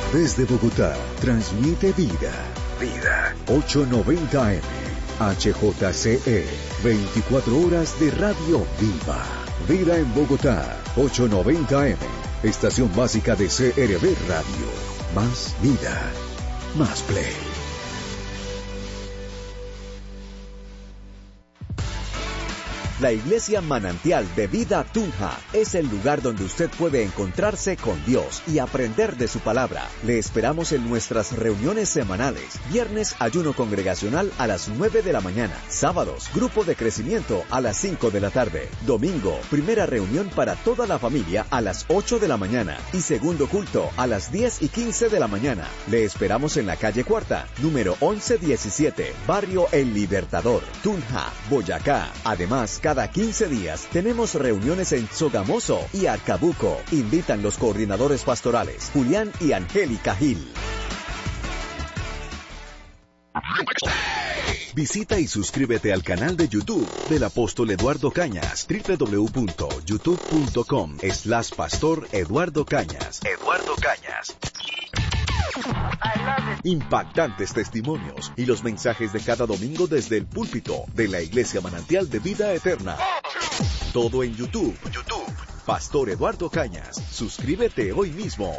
Desde Bogotá, transmite Vida. Vida. 890 AM. HJCE. 24 horas de radio viva. Vida en Bogotá. 890 AM. Estación básica de CRB Radio. Más vida. Más play. La Iglesia Manantial de Vida Tunja es el lugar donde usted puede encontrarse con Dios y aprender de su palabra. Le esperamos en nuestras reuniones semanales. Viernes, ayuno congregacional a las 9 de la mañana. Sábados, grupo de crecimiento a las 5 de la tarde. Domingo, primera reunión para toda la familia a las 8 de la mañana. Y segundo culto a las 10 y 15 de la mañana. Le esperamos en la calle Cuarta, número 1117, barrio El Libertador, Tunja, Boyacá. Además, cada 15 días tenemos reuniones en Sogamoso y Arcabuco. Invitan los coordinadores pastorales Julián y Angélica Gil. Visita y suscríbete al canal de YouTube del Apóstol Eduardo Cañas, www.youtube.com/Pastor Eduardo Cañas. Eduardo Cañas. Impactantes testimonios y los mensajes de cada domingo desde el púlpito de la Iglesia Manantial de Vida Eterna. Todo en YouTube. Pastor Eduardo Cañas. Suscríbete hoy mismo.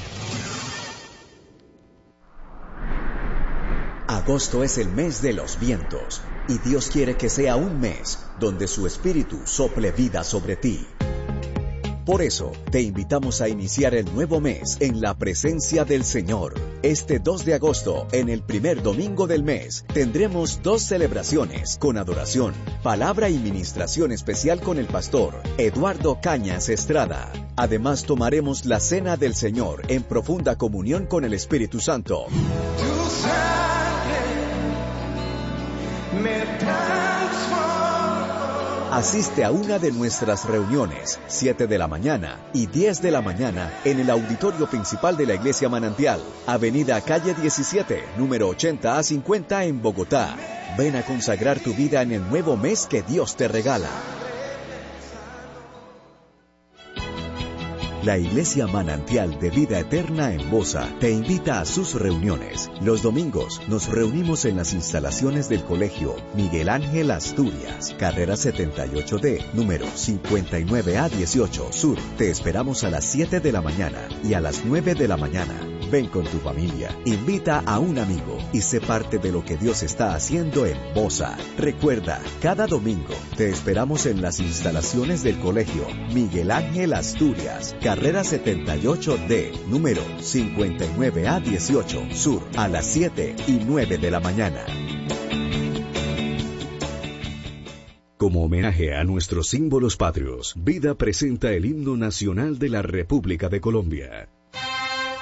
Agosto es el mes de los vientos y Dios quiere que sea un mes donde su espíritu sople vida sobre ti. Por eso, te invitamos a iniciar el nuevo mes en la presencia del Señor. Este 2 de agosto, en el primer domingo del mes, tendremos 2 celebraciones con adoración, palabra y ministración especial con el pastor Eduardo Cañas Estrada. Además, tomaremos la cena del Señor en profunda comunión con el Espíritu Santo. Asiste a una de nuestras reuniones, 7 de la mañana y 10 de la mañana, en el auditorio principal de la Iglesia Manantial, Avenida Calle 17, número 80 a 50 en Bogotá. Ven a consagrar tu vida en el nuevo mes que Dios te regala. La Iglesia Manantial de Vida Eterna en Bosa te invita a sus reuniones. Los domingos nos reunimos en las instalaciones del Colegio Miguel Ángel Asturias, carrera 78D, número 59A18 Sur. Te esperamos a las 7 de la mañana y a las 9 de la mañana. Ven con tu familia, invita a un amigo y sé parte de lo que Dios está haciendo en Bosa. Recuerda, cada domingo te esperamos en las instalaciones del Colegio Miguel Ángel Asturias, carrera 78D, número 59A18 Sur, a las 7 y 9 de la mañana. Como homenaje a nuestros símbolos patrios, Vida presenta el himno nacional de la República de Colombia.